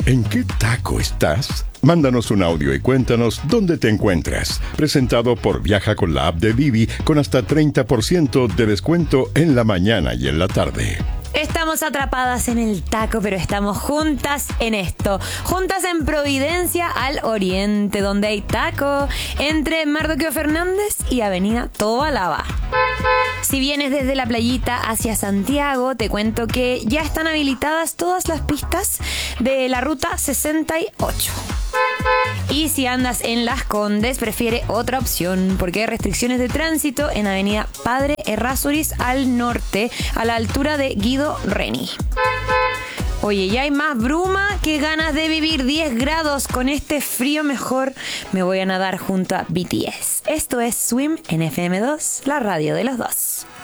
¿En qué taco estás? Mándanos un audio y cuéntanos dónde te encuentras. Presentado por Viaja con la app de Vivi con hasta 30% de descuento en la mañana y en la tarde. Estamos atrapadas en el taco, pero estamos juntas en esto. Juntas en Providencia al Oriente, donde hay taco entre Mardoqueo Fernández y Avenida Tobalaba. Si vienes desde la playita hacia Santiago, te cuento que ya están habilitadas todas las pistas de la ruta 68. Y si andas en Las Condes, prefiere otra opción, porque hay restricciones de tránsito en Avenida Padre Errázuriz al norte, a la altura de Guido Reni. Oye, ya hay más bruma que ganas de vivir. 10 grados con este frío, mejor me voy a nadar junto a BTS. Esto es Swim en FM2, la radio de los dos.